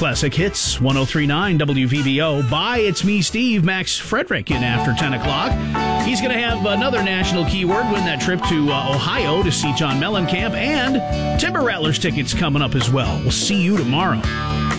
Classic Hits, 103.9 WVBO. Bye, it's me, Steve, Max Frederick, in after 10 o'clock. He's going to have another national keyword, win that trip to Ohio to see John Mellencamp, and Timber Rattlers tickets coming up as well. We'll see you tomorrow.